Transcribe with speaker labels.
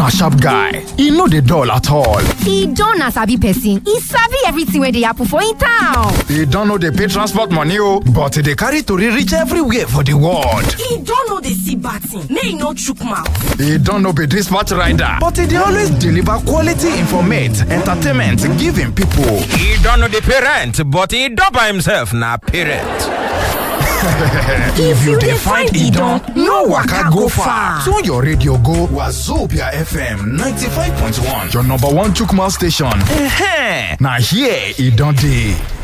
Speaker 1: na sharp guy. E no dey dull at all.
Speaker 2: E don na sabi person. E sabi everything wey dey happen for im town.
Speaker 1: E don no dey pay transport money o, but e dey carry tori reach everywhere for the world.
Speaker 3: E don no dey see bad thing, make e no chook mouth.
Speaker 1: E don no be dispatch rider, but e dey always deliver quality informate, entertainment give im people.
Speaker 4: E don no dey pay rent, but e don by himself na parent.
Speaker 1: If you dey find Idon, no waka go far. Tune your radio go Wazobia FM 95.1, your number one Chukma station. Na here Idon dey.